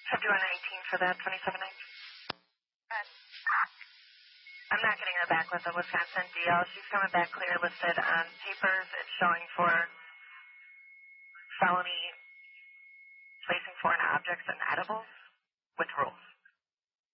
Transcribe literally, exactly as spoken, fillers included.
fifty-one nineteen for that, twenty-seven nineteen. I'm not getting her back with the Wisconsin D L. She's coming back clear listed on papers. It's showing for felony placing foreign objects and edibles with rules.